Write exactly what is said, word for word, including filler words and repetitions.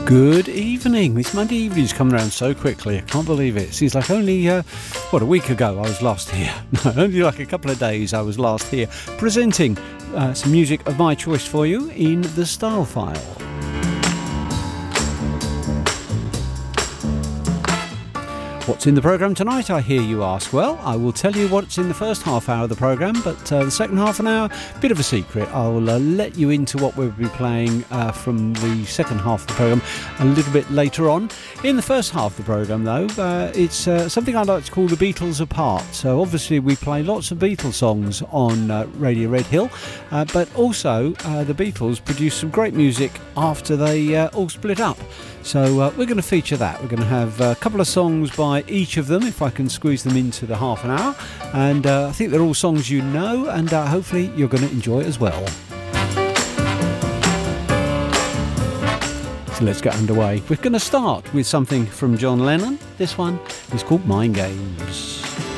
Good evening. This Monday evening's coming around so quickly. I can't believe it. Seems like only, uh, what, a week ago I was last here. No, only like a couple of days I was last here presenting uh, some music of my choice for you in the Style File. What's in the programme tonight, I hear you ask? Well, I will tell you what's in the first half hour of the programme, but uh, the second half an hour, bit of a secret. I'll uh, let you into what we'll be playing uh, from the second half of the programme a little bit later on. In the first half of the programme, though, uh, it's uh, something I like to call the Beatles apart. So obviously we play lots of Beatles songs on uh, Radio Red Hill, uh, but also uh, the Beatles produced some great music after they uh, all split up. So uh, we're going to feature that. We're going to have a couple of songs by each of them, if I can squeeze them into the half an hour. And uh, I think they're all songs you know, and uh, hopefully you're going to enjoy it as well. So let's get underway. We're going to start with something from John Lennon. This one is called Mind Games.